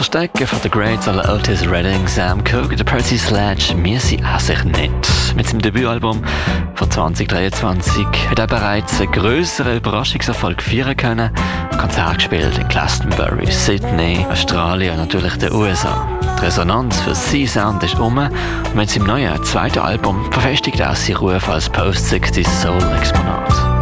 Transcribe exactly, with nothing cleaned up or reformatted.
Verstecken von The Greats aller Otis Redding, Sam Cooke und Percy Sledge, wir sind auch sich nicht. Mit seinem Debütalbum von zwanzig dreiundzwanzig hat er bereits einen grösseren Überraschungserfolg feiern können. Konzerte gespielt in Glastonbury, Sydney, Australien und natürlich den U S A. Die Resonanz für seinen Sound ist um und mit seinem neuen zweiten Album verfestigt er seinen Ruf als Post-sechziger Soul-Exponat.